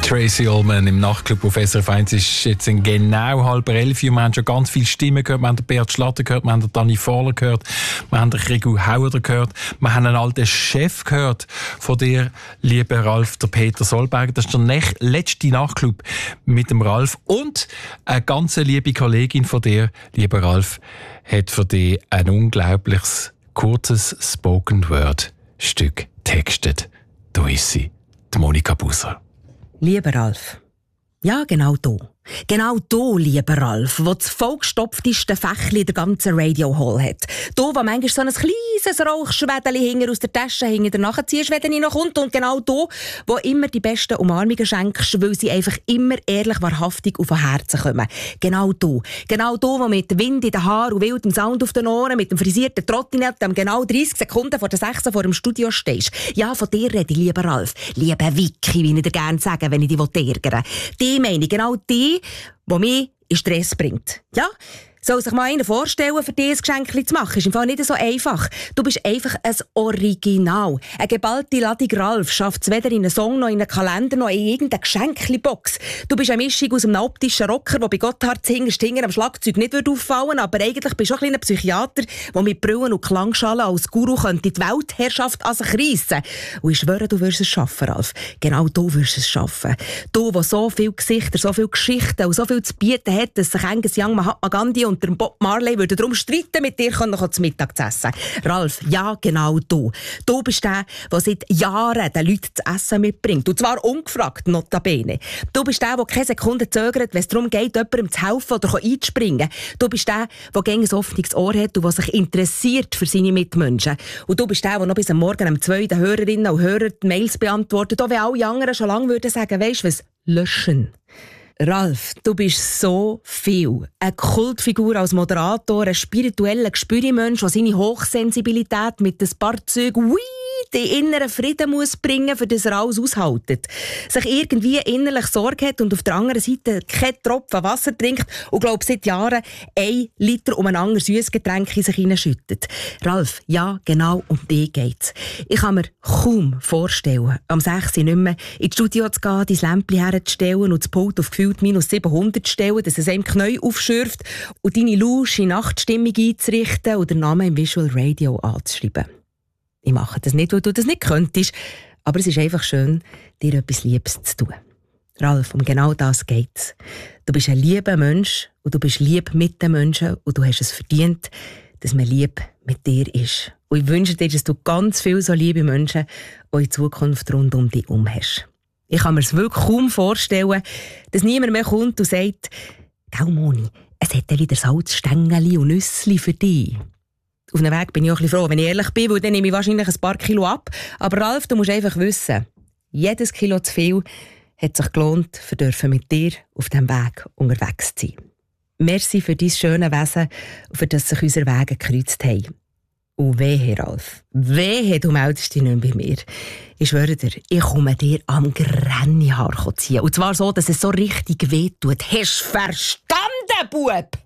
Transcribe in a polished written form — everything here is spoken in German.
Tracy Ullman im Nachtclub auf SRF 1 ist jetzt genau 10:30 und wir haben schon ganz viele Stimmen gehört. Wir haben den Beat Schlatter gehört, wir haben den Dani Fahler gehört, wir haben den Rigu Hauer gehört, wir haben einen alten Chef gehört von dir, lieber Ralf, der Peter Solberger. Das ist der letzte Nachtclub mit dem Ralf. Und eine ganz liebe Kollegin von dir, lieber Ralf, hat für dich ein unglaubliches, kurzes Spoken-Word-Stück textet. Da ist sie, die Monika Busser. Lieber Ralf, ja, genau da. Genau da, lieber Ralf, wo das vollgestopfteste Fächli der ganzen Radio Hall hat. Da, wo manchmal so ein kleines Rauchschwädeli hinter aus der Tasche hinter nachziehst, wenn er noch kommt. Und genau da, wo immer die besten Umarmungen schenkst, weil sie einfach immer ehrlich, wahrhaftig auf den Herzen kommen. Genau da. Genau da, wo mit Wind in den Haaren und wildem Sound auf den Ohren, mit dem frisierten Trottinett, genau 30 Sekunden vor der 6 vor dem Studio stehst. Ja, von dir rede ich, lieber Ralf. Lieber Vicky, wie ich dir gerne sage, wenn ich dich ärgere. Die meine ich, genau die, die mich in Stress bringt. Ja? Soll sich mal einer vorstellen, für dich ein Geschenk zu machen? Ist im Fall nicht so einfach. Du bist einfach ein Original. Eine geballte Ladung Ralf schafft es weder in einen Song, noch in einen Kalender, noch in irgendeine Geschenkli-Box. Du bist eine Mischung aus einem optischen Rocker, der bei Gotthard hinten am Schlagzeug nicht auffallen würde, aber eigentlich bist du auch ein Psychiater, der mit Brillen und Klangschalen als Guru könnte die Weltherrschaft an sich reissen. Und ich schwöre, du wirst es schaffen, Ralf. Genau du wirst es schaffen. Du, der so viele Gesichter, so viele Geschichten und so viel zu bieten hat, dass sich Angus Young, Mahatma Gandhi und der Bob Marley würden darum streiten, mit dir zu Mittag zu essen. Ralf, ja, genau du. Du bist der seit Jahren den Leuten zu essen mitbringt. Und zwar ungefragt, notabene. Du bist der keine Sekunde zögert, wenn es darum geht, jemandem zu helfen oder einzuspringen. Du bist der gerne ein offenes Ohr hat und der sich interessiert für seine Mitmenschen. Und du bist der noch bis am Morgen um 2 den Hörerinnen und Hörern die Mails beantwortet, auch wenn alle anderen schon lange würden sagen, weisst du was, löschen. Ralf, du bist so viel. Eine Kultfigur als Moderator, ein spiritueller Gespürmensch, der seine Hochsensibilität mit ein paar Zügen den inneren Frieden muss bringen, für das er alles aushaltet. Sich irgendwie innerlich Sorge hat und auf der anderen Seite keinen Tropfen Wasser trinkt und glaubt seit Jahren 1 Liter umeinander süßes Getränk in sich hineinschüttet. Ralf, ja, genau um dich geht's. Ich kann mir kaum vorstellen, am 6 nicht mehr ins Studio zu gehen, dein Lämpchen herzustellen und das Pult auf gefühlt -700 zu stellen, dass es einem Knie aufschürft und deine lausche Nachtstimmung einzurichten und den Namen im Visual Radio anzuschreiben. Ich mache das nicht, weil du das nicht könntest, aber es ist einfach schön, dir etwas Liebes zu tun. Ralf, um genau das geht's. Du bist ein lieber Mensch und du bist lieb mit den Menschen und du hast es verdient, dass man lieb mit dir ist. Und ich wünsche dir, dass du ganz viele so liebe Menschen auch in Zukunft rund um dich herum hast. Ich kann mir es wirklich kaum vorstellen, dass niemand mehr kommt und sagt, «Gell, Moni, es hat ja wieder Salzstängeli und Nüssli für dich.» Auf dem Weg bin ich auch ein bisschen froh, wenn ich ehrlich bin, weil dann nehme ich wahrscheinlich ein paar Kilo ab. Aber Ralf, du musst einfach wissen, jedes Kilo zu viel hat sich gelohnt, für mit dir auf diesem Weg unterwegs zu sein. Merci für dein schöne Wesen und für das sich unsere Wege gekreuzt haben. Und wehe, Ralf, wehe, du meldest dich nicht mehr bei mir. Ich schwöre dir, ich komme dir am Grennihaar ziehen. Und zwar so, dass es so richtig wehtut. Hast du verstanden, Bub?